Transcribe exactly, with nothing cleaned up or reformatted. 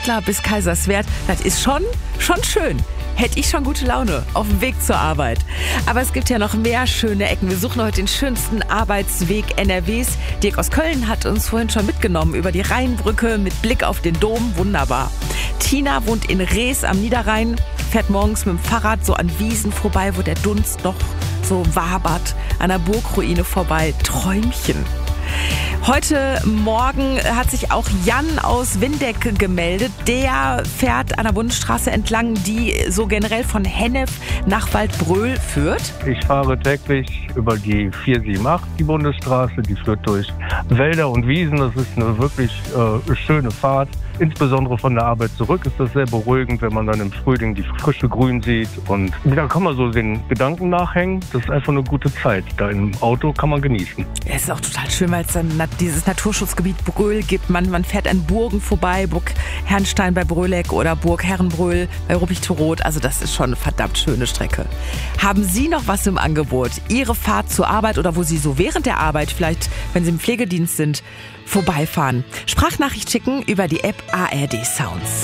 Klar, bis Kaiserswerth, das ist schon, schon schön. Hätte ich schon gute Laune auf dem Weg zur Arbeit. Aber es gibt ja noch mehr schöne Ecken. Wir suchen heute den schönsten Arbeitsweg N R Ws. Dirk aus Köln hat uns vorhin schon mitgenommen über die Rheinbrücke mit Blick auf den Dom. Wunderbar. Tina wohnt in Rees am Niederrhein, fährt morgens mit dem Fahrrad so an Wiesen vorbei, wo der Dunst noch so wabert. An der Burgruine vorbei. Träumchen. Heute Morgen hat sich auch Jan aus Windeck gemeldet. Der fährt an der Bundesstraße entlang, die so generell von Hennef nach Waldbröl führt. Ich fahre täglich über die vier sieben acht, die Bundesstraße. Die führt durch Wälder und Wiesen. Das ist eine wirklich äh, schöne Fahrt. Insbesondere von der Arbeit zurück ist das sehr beruhigend, wenn man dann im Frühling die frische Grün sieht. Und da kann man so den Gedanken nachhängen. Das ist einfach eine gute Zeit. Da im Auto kann man genießen. Es ist auch total schön, weil es dann dieses Naturschutzgebiet Bröl gibt. Man, man fährt an Burgen vorbei, Burg Herrnstein bei Bröleck oder Burg Herrenbröl bei Ruppichteroth. Also das ist schon eine verdammt schöne Strecke. Haben Sie noch was im Angebot? Ihre Fahrt zur Arbeit oder wo Sie so während der Arbeit, vielleicht wenn Sie im Pflegedienst sind, vorbeifahren? Sprachnachricht schicken über die App A R D Sounds.